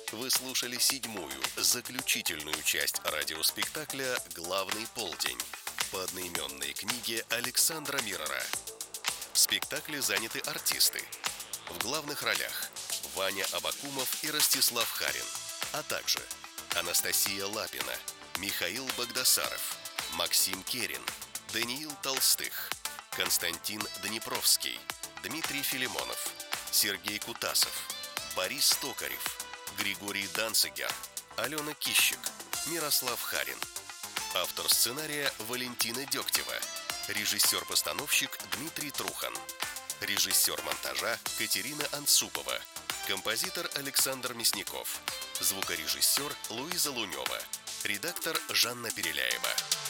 Вы слушали седьмую, заключительную часть радиоспектакля «Главный полдень» по одноименной книге Александра Миррора. В спектакле заняты артисты. В главных ролях Ваня Абакумов и Ростислав Харин, а также Анастасия Лапина, Михаил Багдасаров, Максим Керин, Даниил Толстых, Константин Днепровский, Дмитрий Филимонов, Сергей Кутасов, Борис Токарев, Григорий Данцигер, Алена Кищик, Мирослав Харин. Автор сценария Валентина Дегтева. Режиссер-постановщик Дмитрий Трухан. Режиссер монтажа Катерина Анцупова. Композитор Александр Мясников. Звукорежиссер Луиза Лунева. Редактор Жанна Переляева.